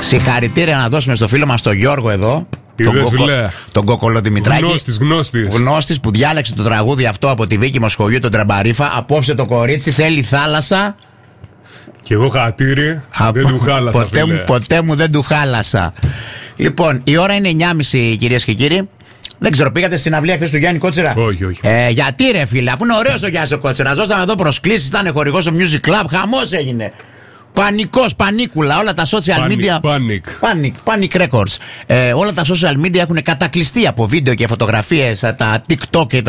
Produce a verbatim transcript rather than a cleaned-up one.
Συγχαρητήρια να δώσουμε στο φίλο μας τον Γιώργο εδώ. Τον, κοκο, τον Κοκολό Δημητράκη. Γνώστης, γνώστης. Γνώστης που διάλεξε το τραγούδι αυτό από τη Βίκη Μοσχολιού, τον Τραμπαρίφα. Απόψε το κορίτσι θέλει θάλασσα. Κι εγώ χατήρι, Α, δεν του χάλασα. Ποτέ μου, ποτέ μου δεν του χάλασα. Λοιπόν, η ώρα είναι εννιά και μισή, κυρίες και κύριοι. Δεν ξέρω, πήγατε στην αυλία χθες του Γιάννη Κότσερα? Όχι, όχι. Ε, γιατί ρε φίλε, αφού είναι ωραίος ο Γιάννης ο Κότσερας. Δώσαμε εδώ προσκλήσεις, ήταν χορηγός στο Music Club, χαμός έγινε. Πανικός, πανίκουλα, όλα τα social Panic, media. Panic. Panic, Panic Records. Ε, όλα τα social media έχουν κατακλειστεί από βίντεο και φωτογραφίες, τα TikTok και